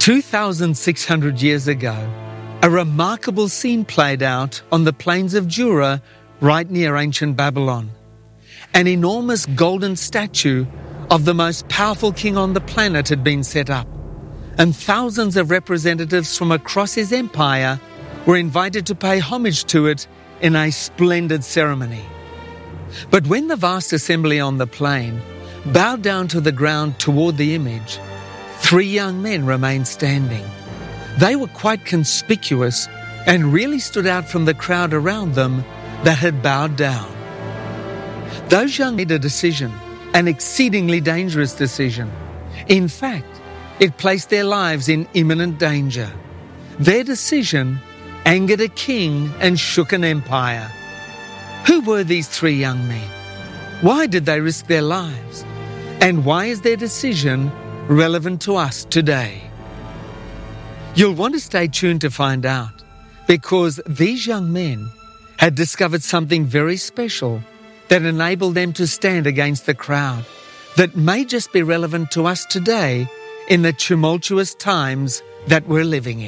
2,600 years ago, a remarkable scene played out on the plains of Dura, right near ancient Babylon. An enormous golden statue of the most powerful king on the planet had been set up, and thousands of representatives from across his empire were invited to pay homage to it in a splendid ceremony. But when the vast assembly on the plain bowed down to the ground toward the image, 3 young men remained standing. They were quite conspicuous and really stood out from the crowd around them that had bowed down. Those young men made a decision, an exceedingly dangerous decision. In fact, it placed their lives in imminent danger. Their decision angered a king and shook an empire. Who were these 3 young men? Why did they risk their lives? And why is their decision relevant to us today? You'll want to stay tuned to find out, because these young men had discovered something very special that enabled them to stand against the crowd, that may just be relevant to us today in the tumultuous times that we're living in.